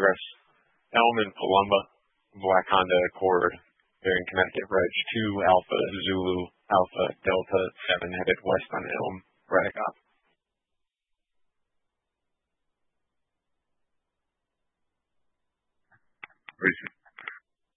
progress. Elm and Palumba, Black Honda Accord. They're in Connecticut. Reg 2 Alpha Zulu Alpha Delta 7 headed west on Elm. Braddock up. Racing.